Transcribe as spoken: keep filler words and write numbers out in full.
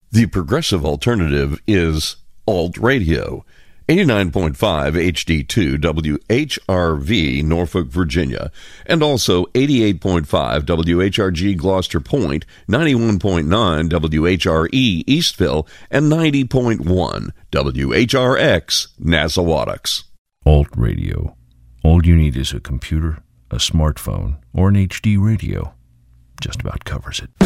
The progressive alternative is Alt Radio. eighty-nine point five H D two W H R V, Norfolk, Virginia, and also eighty-eight point five W H R G Gloucester Point, ninety-one point nine W H R E Eastville, and ninety point one W H R X Nassawadox. Alt Radio. All you need is a computer, a smartphone, or an H D radio. Just about covers it.